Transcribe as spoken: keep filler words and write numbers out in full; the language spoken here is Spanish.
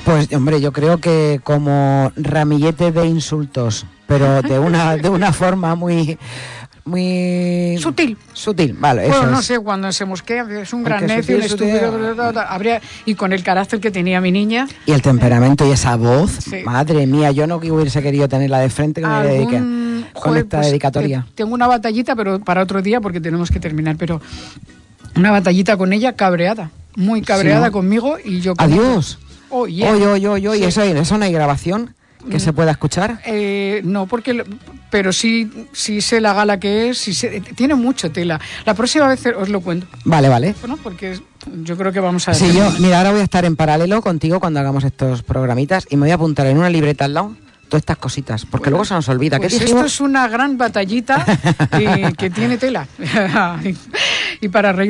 Pues, hombre, yo creo que como ramillete de insultos, pero de una de una forma muy... muy... Sutil. Sutil, vale. Bueno, eso no es. sé, cuando se mosquea, es un gran Aunque necio, un sutil, estúpido, sutil. habría, y con el carácter que tenía mi niña. Y el temperamento y esa voz, Sí. madre mía, yo no hubiese querido tenerla de frente que me dedique Algún- con joder, esta pues, dedicatoria. te- Tengo una batallita, pero para otro día, porque tenemos que terminar, pero una batallita con ella cabreada, muy cabreada Sí, ¿no? conmigo y yo con Adiós. ella. Oh, yeah. Oye, oye, oye, oye, Sí. ¿eso, ¿eso no hay grabación que se pueda escuchar? Eh, no, porque lo- pero sí, sí sé la gala que es, sí sé- tiene mucho tela. La próxima vez os lo cuento, Vale, vale. ¿no? Porque es- yo creo que vamos a... Sí, yo, mira, ahora voy a estar en paralelo contigo cuando hagamos estos programitas y me voy a apuntar en una libreta al lado todas estas cositas, porque luego se nos olvida. Pues ¿Qué esto dijimos? es una gran batallita eh, que tiene tela. Y para reír